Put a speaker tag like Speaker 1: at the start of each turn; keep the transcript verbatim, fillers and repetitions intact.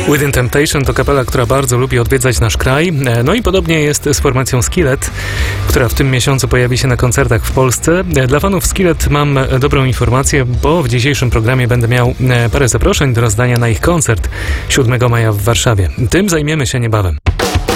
Speaker 1: Within Temptation to kapela, która bardzo lubi odwiedzać nasz kraj. No i podobnie jest z formacją Skillet, która w tym miesiącu pojawi się na koncertach w Polsce. Dla fanów Skillet mam dobrą informację, bo w dzisiejszym programie będę miał parę zaproszeń do rozdania na ich koncert siódmego maja w Warszawie. Tym zajmiemy się niebawem.